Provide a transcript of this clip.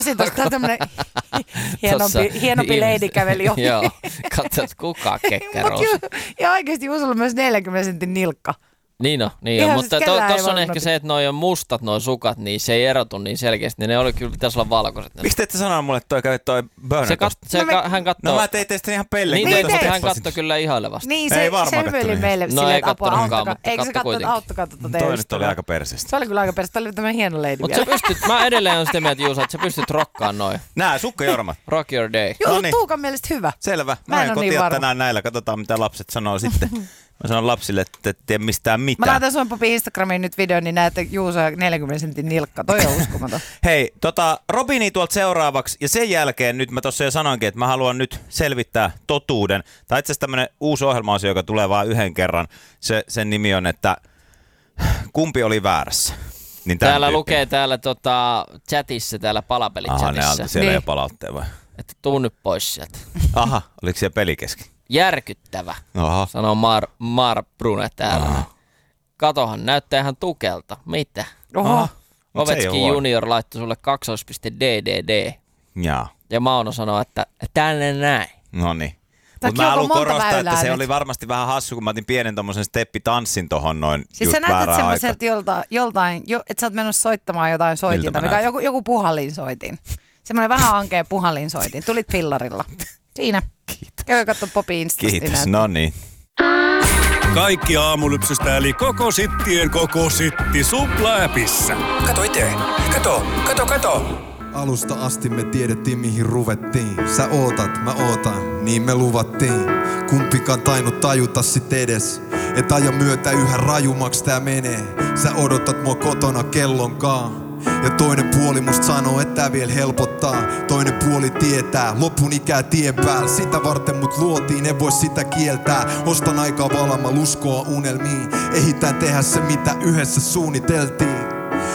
Sitten olisi tämmönen hienompi leidi käveli ohi. Joo, katso, että kukaan kekkerosi. Ja oikeasti Juusolla myös 40 sentin nilkka. Niin on, mutta tuossa on ehkä se, että noi on mustat noi sukat, niin se ei erotu niin selkeästi. Ne oli kyllä, pitäisi olla valkoiset. Miksi te ette sanoa mulle, että toi Burner? Hän kattoo. No mä tein teistä ihan pelleen. Niin hän kattoi kyllä ihailevasti. Niin, se hymyili meille silleen, että apua, auttakaa. Eikö se katso, että auttakaa teidän toi nyt oli aika persestä. Se oli kyllä aika persestä. Tämä oli tämmöinen hieno leidi vielä. Mutta sä pystyt, mä edelleen on sitä mieltä, Juusa, että sä pystyt rokkaan noin. Nää, sukkajormat. Rock your day. Joo, Tuukan mielestä hyvä. Selvä. Mä en kotia tänään näillä. Katsotaan, mitä lapset sanoo sitten. Mä sanon lapsille, että et tee mistään mitään. Mä laitan sun Popi Instagramiin nyt videon, niin näette Juusa 40 sentin nilkka. Toi on uskomaton. Hei, Robini tuolta seuraavaksi. Ja sen jälkeen nyt mä tossa jo sanoinkin, että mä haluan nyt selvittää totuuden. Tai itse asiassa tämmönen uusi ohjelma-osio, joka tulee vain yhden kerran. Sen nimi on, että kumpi oli väärässä. Niin täällä lukee täällä chatissa, täällä palapeli-chatissa. Siellä ei ole palautteen vai? Että tuu nyt pois sieltä. Aha, oliko siellä peli kesken? Järkyttävä, sanoo Mar Brune täällä. Katohan, näyttää ihan tukelta. Mitä? Ovechkin junior laittoi sulle 2.DDD. Ja Mauno sanoo, että tänne näin. Noniin. Mutta mä haluan korostaa, että se oli varmasti vähän hassu, kun mä otin pienen tommosen steppitanssin tohon noin siis just väärään aikaan. Siis sä näytät semmoiselta että sä oot mennyt soittamaan jotain soitinta, mikä on joku puhallinsoitin. Semmoinen vähän ankea puhallinsoitin. Tulit fillarilla. Siinä. Kiitos. Käy katso Popi Instasta. Kiitos, no niin. Kaikki aamulypsystä eli koko sittien koko sitti Supla-appissa. Kato itse. Kato. Alusta asti me tiedettiin mihin ruvettiin. Sä ootat, mä ootan, niin me luvattiin. Kumpikaan tainnut tajuta sit edes, et ajan myötä yhä rajumaks tää menee. Sä odotat mua kotona kellonkaan. Ja toinen puoli musta sanoo, että tää vielä helpottaa. Toinen puoli tietää, lopun ikää tien päällä. Sitä varten mut luotiin, en voi sitä kieltää. Ostan aikaa valaamalla uskoa unelmiin. Ehitään tehdä se mitä yhdessä suunniteltiin.